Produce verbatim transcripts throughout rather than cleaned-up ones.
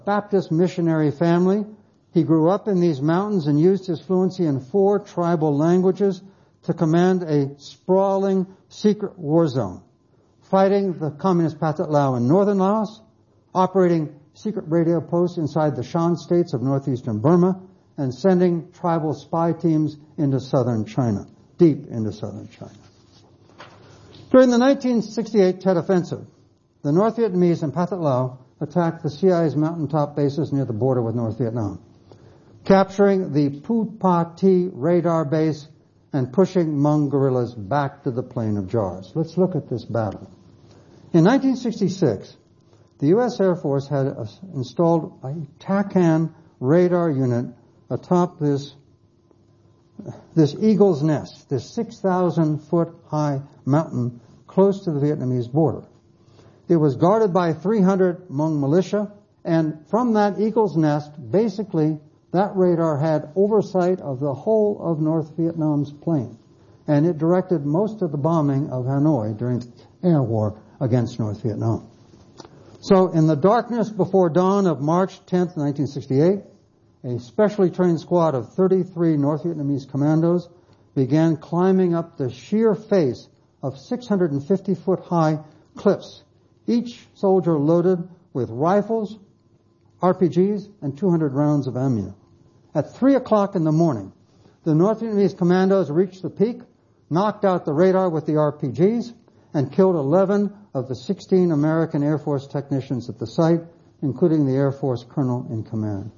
Baptist missionary family. He grew up in these mountains and used his fluency in four tribal languages to command a sprawling secret war zone, fighting the communist Pathet Lao in northern Laos, operating secret radio posts inside the Shan states of northeastern Burma, and sending tribal spy teams into southern China, deep into southern China. During the nineteen sixty-eight Tet Offensive, the North Vietnamese and Pathet Lao attacked the C I A's mountaintop bases near the border with North Vietnam, capturing the Phu Pa Thi radar base and pushing Hmong guerrillas back to the Plain of Jars. Let's look at this battle. In nineteen sixty-six, the U S Air Force had uh, installed a TACAN radar unit atop this this Eagle's Nest, this six thousand foot high mountain close to the Vietnamese border. It was guarded by three hundred Hmong militia, and from that Eagle's Nest, basically, that radar had oversight of the whole of North Vietnam's plain, and it directed most of the bombing of Hanoi during the air war against North Vietnam. So in the darkness before dawn of March tenth, nineteen sixty-eight, a specially trained squad of thirty-three North Vietnamese commandos began climbing up the sheer face of six hundred fifty foot high cliffs, each soldier loaded with rifles, R P Gs, and two hundred rounds of ammunition. At three o'clock in the morning, the North Vietnamese commandos reached the peak, knocked out the radar with the R P Gs, and killed eleven of the sixteen American Air Force technicians at the site, including the Air Force colonel in command.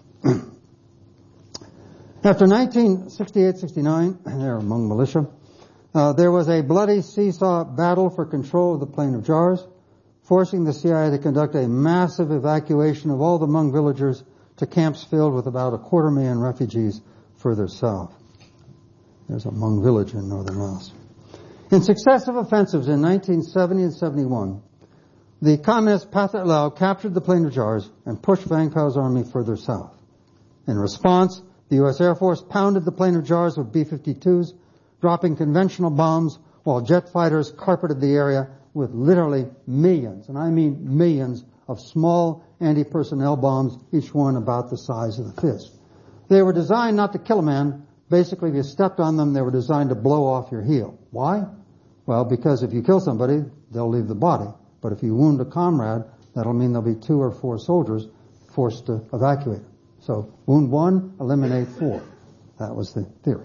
After nineteen sixty-eight sixty-nine, there among militia, uh, there was a bloody seesaw battle for control of the Plain of Jars, forcing the C I A to conduct a massive evacuation of all the Hmong villagers to camps filled with about a quarter million refugees further south. There's a Hmong village in northern Laos. In successive offensives in nineteen seventy and seventy-one, the communist Pathet Lao captured the Plain of Jars and pushed Vang Pao's army further south. In response, the U S Air Force pounded the Plain of Jars with B fifty-twos, dropping conventional bombs while jet fighters carpeted the area with literally millions, and I mean millions, of small anti-personnel bombs, each one about the size of the fist. They were designed not to kill a man. Basically, if you stepped on them, they were designed to blow off your heel. Why? Well, because if you kill somebody, they'll leave the body. But if you wound a comrade, that'll mean there'll be two or four soldiers forced to evacuate. So, wound one, eliminate four. That was the theory.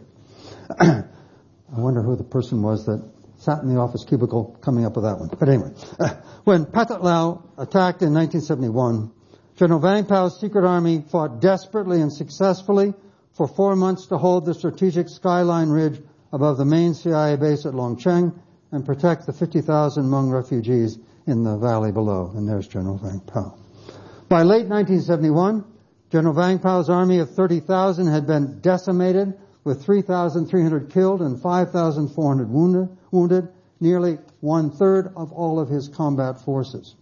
I wonder who the person was that sat in the office cubicle coming up with that one. But anyway, when Pathet Lao attacked in nineteen seventy-one, General Vang Pao's secret army fought desperately and successfully for four months to hold the strategic Skyline Ridge above the main C I A base at Long Cheng and protect the fifty thousand Hmong refugees in the valley below. And there's General Vang Pao. By late nineteen seventy-one, General Vang Pao's army of thirty thousand had been decimated, with three thousand three hundred killed and five thousand four hundred wounded, wounded, nearly one-third of all of his combat forces.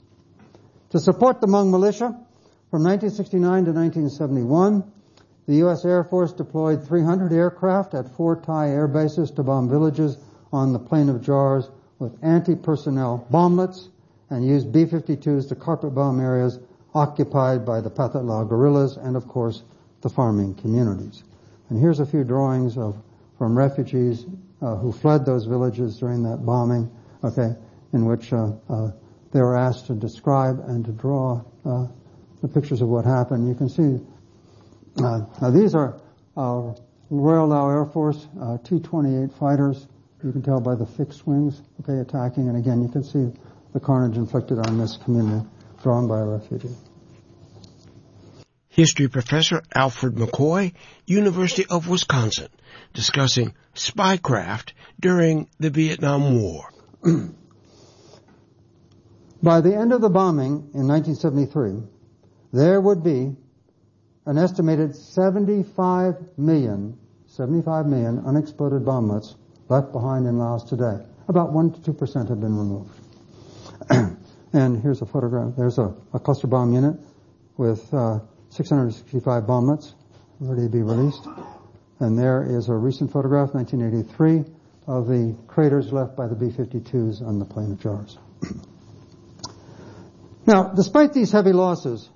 To support the Hmong militia, from nineteen sixty-nine to nineteen seventy-one, the U S Air Force deployed three hundred aircraft at four Thai air bases to bomb villages on the Plain of Jars with anti-personnel bomblets and used B fifty-twos to carpet bomb areas occupied by the Pathet Lao guerrillas and, of course, the farming communities. And here's a few drawings of from refugees uh, who fled those villages during that bombing, okay, in which uh, uh, they were asked to describe and to draw uh, the pictures of what happened. You can see, uh, now these are uh, Royal Lao Air Force uh, T twenty-eight fighters. You can tell by the fixed wings, okay, attacking. And again, you can see the carnage inflicted on this community, drawn by a refugee. History professor Alfred McCoy, University of Wisconsin, discussing spycraft during the Vietnam War. By the end of the bombing in nineteen seventy-three, there would be an estimated seventy-five million, seventy-five million unexploded bomblets left behind in Laos today. About one to two percent have been removed. And here's a photograph. There's a, a cluster bomb unit with uh, six hundred sixty-five bomblets ready to be released. And there is a recent photograph, nineteen eighty-three, of the craters left by the B fifty-twos on the Plain of Jars. Now, despite these heavy losses,